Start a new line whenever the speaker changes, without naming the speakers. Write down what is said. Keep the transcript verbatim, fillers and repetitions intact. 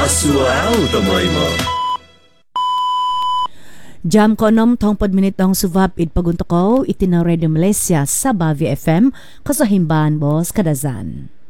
Asual tamay mo.
Jam ko nom tong podminitong subab id pagunto ko itinawred Malaysia sa Bavi F M kasahimban Boss Kadazan.